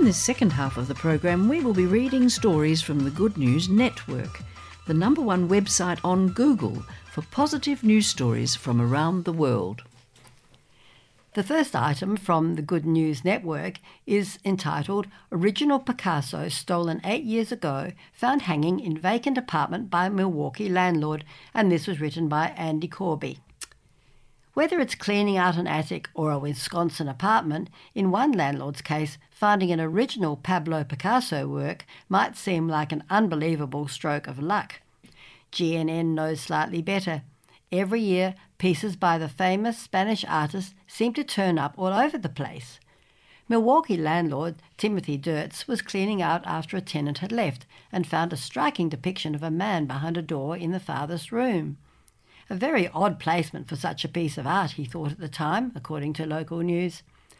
this second half of the program, we will be reading stories from the Good News Network, the #1 website on Google for positive news stories from around the world. The first item from the Good News Network is entitled Original Picasso Stolen 8 Years Ago, Found Hanging in Vacant Apartment by Milwaukee Landlord, and this was written by Andy Corby. Whether it's cleaning out an attic or a Wisconsin apartment, in one landlord's case, finding an original Pablo Picasso work might seem like an unbelievable stroke of luck. GNN knows slightly better. Every year, pieces by the famous Spanish artist seem to turn up all over the place. Milwaukee landlord Timothy Dirtz was cleaning out after a tenant had left and found a striking depiction of a man behind a door in the farthest room. A very odd placement for such a piece of art, he thought at the time, according to local news.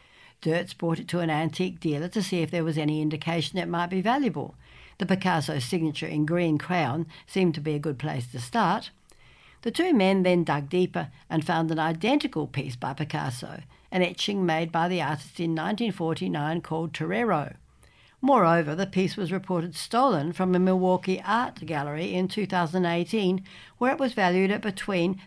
Dirtz brought it to an antique dealer to see if there was any indication it might be valuable. The Picasso signature in green crayon seemed to be a good place to start. The two men then dug deeper and found an identical piece by Picasso, an etching made by the artist in 1949 called Torero. Moreover, the piece was reported stolen from a Milwaukee art gallery in 2018, where it was valued at between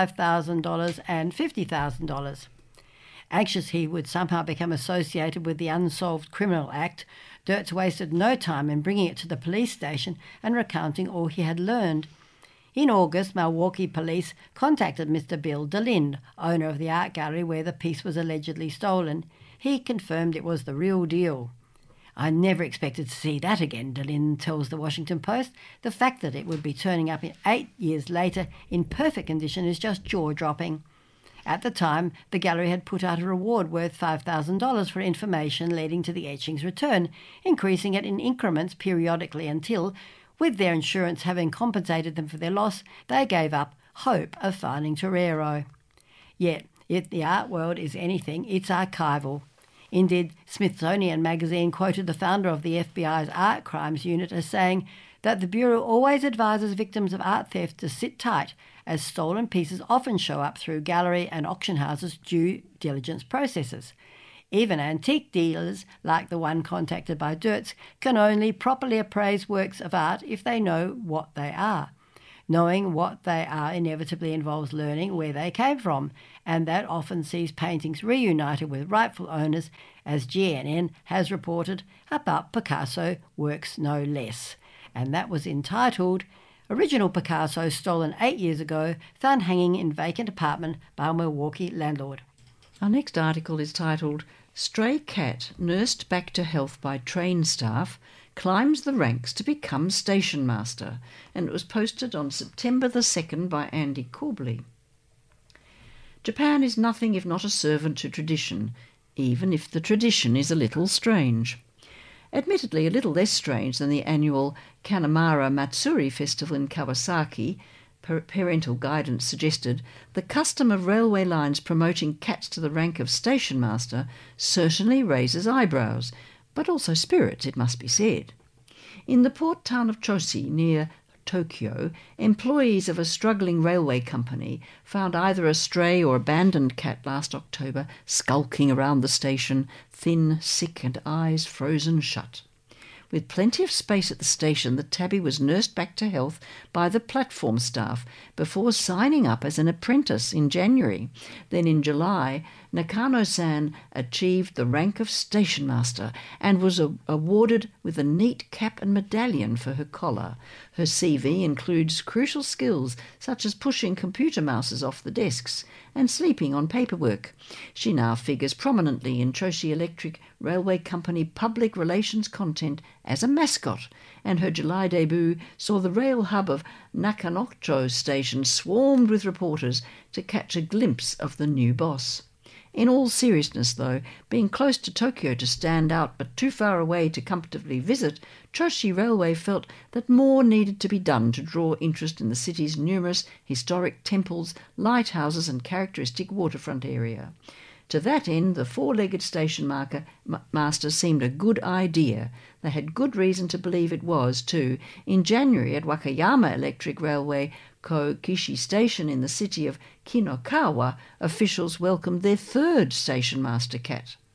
$35,000 and $50,000. Anxious he would somehow become associated with the unsolved criminal act, Dirtz wasted no time in bringing it to the police station and recounting all he had learned. In August, Milwaukee police contacted Mr. Bill DeLinde, owner of the art gallery where the piece was allegedly stolen. He confirmed it was the real deal. "I never expected to see that again," DeLinde tells the Washington Post. "The fact that it would be turning up 8 years later in perfect condition is just jaw-dropping." At the time, the gallery had put out a reward worth $5,000 for information leading to the etching's return, increasing it in increments periodically until, with their insurance having compensated them for their loss, they gave up hope of finding Torero. Yet, if the art world is anything, it's archival. Indeed, Smithsonian Magazine quoted the founder of the FBI's Art Crimes Unit as saying that the Bureau always advises victims of art theft to sit tight, as stolen pieces often show up through gallery and auction houses' due diligence processes. Even antique dealers, like the one contacted by Dirtz, can only properly appraise works of art if they know what they are. Knowing what they are inevitably involves learning where they came from, and that often sees paintings reunited with rightful owners, as GNN has reported about Picasso works no less. And that was entitled Original Picasso Stolen 8 Years Ago, Found Hanging in Vacant Apartment by Milwaukee Landlord. Our next article is titled Stray Cat Nursed Back to Health by Train Staff Climbs the Ranks to Become Station Master, and it was posted on September the 2nd by Andy Corby. Japan is nothing if not a servant to tradition, even if the tradition is a little strange. Admittedly a little less strange than the annual Kanamara Matsuri Festival in Kawasaki, parental guidance suggested, the custom of railway lines promoting cats to the rank of station master certainly raises eyebrows, but also spirits, it must be said. In the port town of Choshi, near Tokyo, employees of a struggling railway company found either a stray or abandoned cat last October skulking around the station, thin, sick, and eyes frozen shut. With plenty of space at the station, the tabby was nursed back to health by the platform staff before signing up as an apprentice in January. Then in July, Nakano-san achieved the rank of station master and was awarded with a neat cap and medallion for her collar. Her CV includes crucial skills such as pushing computer mouses off the desks and sleeping on paperwork. She now figures prominently in Choshi Electric Railway Company public relations content as a mascot, and her July debut saw the rail hub of Nakanocho Station swarmed with reporters to catch a glimpse of the new boss. In all seriousness, though, being close to Tokyo to stand out but too far away to comfortably visit, Choshi Railway felt that more needed to be done to draw interest in the city's numerous historic temples, lighthouses and characteristic waterfront area. To that end, the four-legged station master seemed a good idea. They had good reason to believe it was, too. In January at Wakayama Electric Railway Kokishi Station in the city of Kinokawa, officials welcomed their third station master cat.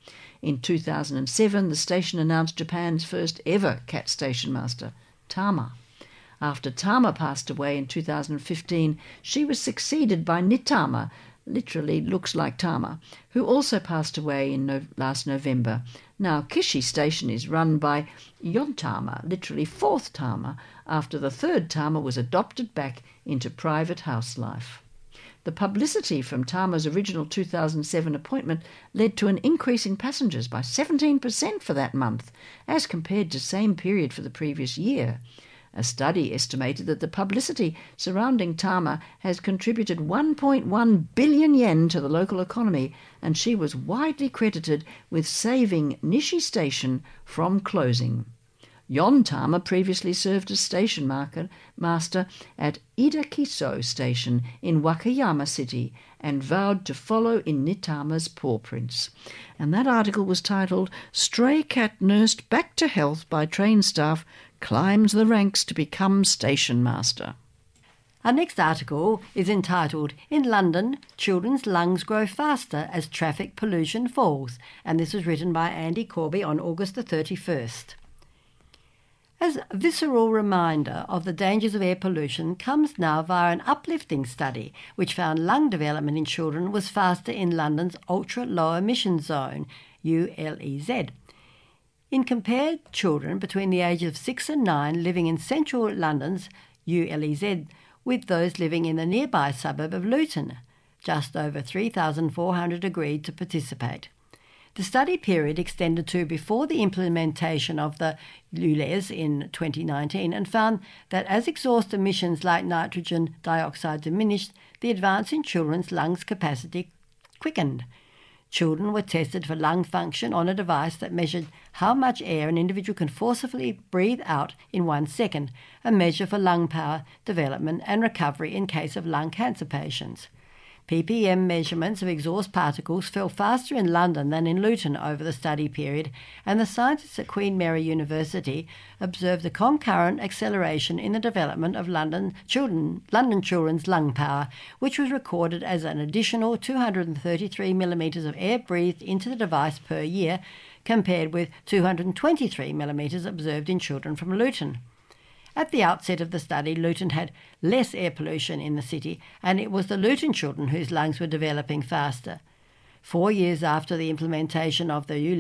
In 2007, the station announced Japan's first ever cat station master, Tama. After Tama passed away in 2015, she was succeeded by Nitama, literally looks like Tama, who also passed away in last November. Now, Kishi Station is run by Yontama, literally fourth Tama, after the third Tama was adopted back into private house life. The publicity from Tama's original 2007 appointment led to an increase in passengers by 17% for that month, as compared to same period for the previous year. A study estimated that the publicity surrounding Tama has contributed 1.1 billion yen to the local economy, and she was widely credited with saving Nishi Station from closing. Yon Tama previously served as station master at Idakiso Station in Wakayama City and vowed to follow in Nitama's paw prints. And that article was titled, "Stray Cat Nursed Back to Health by Train Staff Climbs the Ranks to Become Station Master." Our next article is entitled, "In London, Children's Lungs Grow Faster as Traffic Pollution Falls," and this was written by Andy Corby on August the 31st. As a visceral reminder of the dangers of air pollution comes now via an uplifting study which found lung development in children was faster in London's ultra-low emission zone, ULEZ. In compared children between the ages of 6 and 9 living in central London's ULEZ with those living in the nearby suburb of Luton, just over 3,400 agreed to participate. The study period extended to before the implementation of the ULEZ in 2019 and found that as exhaust emissions like nitrogen dioxide diminished, the advance in children's lungs capacity quickened. Children were tested for lung function on a device that measured how much air an individual can forcibly breathe out in 1 second, a measure for lung power development and recovery in case of lung cancer patients. ppm measurements of exhaust particles fell faster in London than in Luton over the study period, and the scientists at Queen Mary University observed a concurrent acceleration in the development of London children's lung power, which was recorded as an additional 233 millimetres of air breathed into the device per year, compared with 223 millimetres observed in children from Luton. At the outset of the study, Luton had less air pollution in the city, and it was the Luton children whose lungs were developing faster. 4 years after the implementation of the